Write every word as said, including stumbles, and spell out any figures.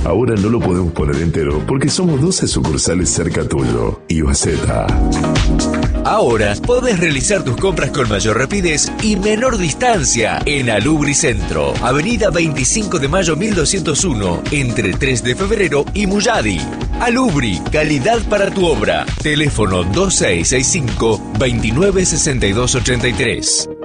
Ahora no lo podemos poner entero porque somos doce sucursales cerca tuyo. Iwaseta. Ahora podés realizar tus compras con mayor rapidez y menor distancia en Alubri Centro, Avenida veinticinco de mayo mil doscientos uno, entre tres de febrero y Muyadi. Alubri, calidad para tu obra. Teléfono dos seis seis cinco, dos nueve seis dos ocho tres.